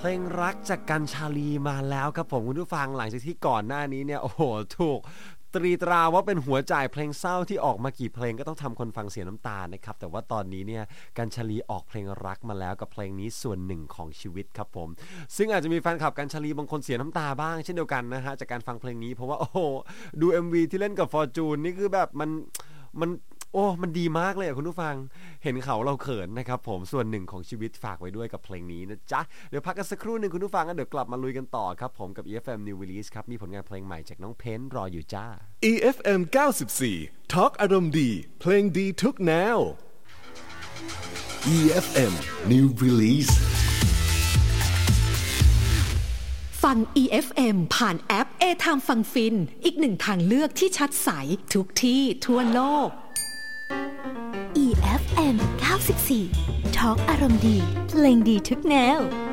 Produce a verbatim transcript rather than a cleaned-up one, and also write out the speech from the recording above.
เพลงรักจากกันชาลีมาแล้วครับผมคุณผู้ฟังหลังจากที่ก่อนหน้านี้เนี่ยโอ้โหถูกตรีตราว่าเป็นหัวใจเพลงเศร้าที่ออกมากี่เพลงก็ต้องทำคนฟังเสียน้ำตานะครับแต่ว่าตอนนี้เนี่ยกันชาลีออกเพลงรักมาแล้วกับเพลงนี้ส่วนหนึ่งของชีวิตครับผมซึ่งอาจจะมีแฟนคลับกันชาลีบางคนเสียน้ำตาบ้างเช่นเดียวกันนะฮะจากการฟังเพลงนี้เพราะว่าโอ้โหดู เอ็ม วี ที่เล่นกับ Fortune นี่คือแบบมันมันโอ้มันดีมากเลยอ่ะคุณผู้ฟังเห็นเขาเราเขินนะครับผมส่วนหนึ่งของชีวิตฝากไว้ด้วยกับเพลงนี้นะจ๊ะเดี๋ยวพักกันสักครู่หนึ่งคุณผู้ฟังกันเดี๋ยวกลับมาลุยกันต่อครับผมกับ อี เอฟ เอ็ม New Release ครับมีผลงานเพลงใหม่จากน้องเพ้นรออยู่จ้าอี เอฟ เอ็ม เก้าสิบสี่ Talk อารมณ์ดีเพลงดีทุกแนวอี เอฟ เอ็ม New Release ฟัง อี เอฟ เอ็ม ผ่านแอป A-Time ฟังฟินอีกหนึ่งทางเลือกที่ชัดใสทุกที่ทั่วโลกอี เอฟ เอ็ม เก้าสิบสี่ Talk อารมณ์ดีเพลงดีทุกแนว